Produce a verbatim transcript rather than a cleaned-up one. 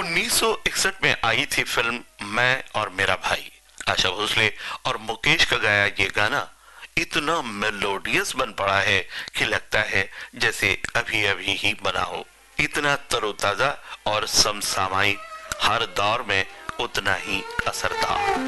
उन्नीस सौ इकसठ में आई थी फिल्म मैं और मेरा भाई। आशा भोसले और मुकेश का गाया ये गाना इतना मेलोडियस बन पड़ा है कि लगता है जैसे अभी अभी ही बना हो। इतना तरोताजा और समसामयिक, हर दौर में उतना ही असरदार।